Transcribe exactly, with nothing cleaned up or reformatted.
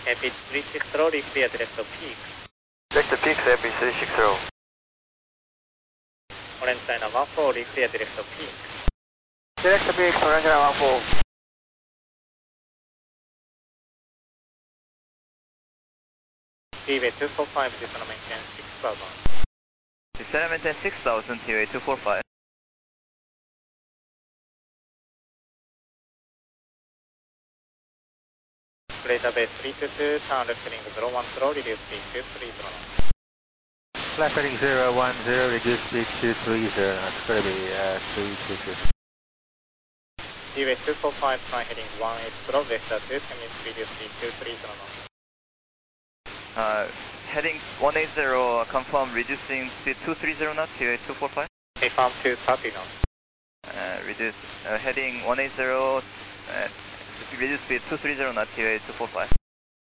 Happy three six zero, clear direct to peak. Direct to peak, Happy three six zero. Orange line one four, clear direct to peak. Direct to peak, Orange line one four. T-Way two four five, descend maintain six thousand. Descend maintain six thousand, T-Way two four five. Delta base three two two, turn left heading zero one zero, reduce speed two three zero. Left heading zero one zero, reduce speed two three zero, it's going to be uh, three two two. T-Way two four five, try heading one eight zero, Vector two, ten minutes, reduce speed two three zero. Uh, heading one eight zero, confirm reducing speed two three zero knots, T-Way two four five. Confirm two thirty knots. Uh, reduce, uh, heading one eight zero, uh, reduce speed two three zero knots, T-Way two four five.